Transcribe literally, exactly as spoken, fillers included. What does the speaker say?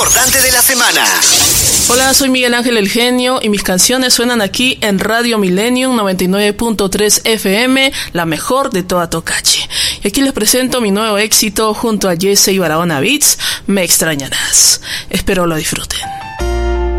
Importante de la semana. Hola, soy Miguel Ángel El Genio y mis canciones suenan aquí en Radio Millennium noventa y nueve punto tres F M, la mejor de toda Tocache. Y aquí les presento mi nuevo éxito junto a Jesse y Barahona Beats, Me Extrañarás. Espero lo disfruten.